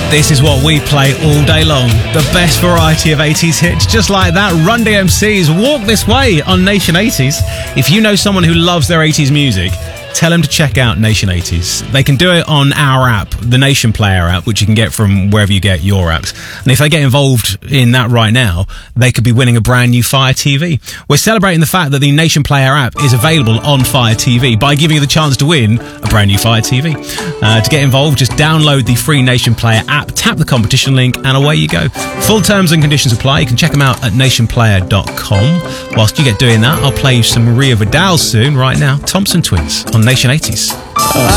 This is what we play all day long. The best variety of 80s hits, just like that. Run DMC's Walk This Way on Nation 80s. If you know someone who loves their 80s music, tell them to check out Nation 80s. They can do it on our app, the Nation Player app, which you can get from wherever you get your apps. And if they get involved in that right now, they could be winning a brand new Fire TV. We're celebrating the fact that the Nation Player app is available on Fire TV by giving you the chance to win a brand new Fire TV. To get involved, just download the free Nation Player app, tap the competition link, and away you go. Full terms and conditions apply. You can check them out at nationplayer.com. Whilst you get doing that, I'll play you some Maria Vidal soon. Right now, Thompson Twins on Nation 80s.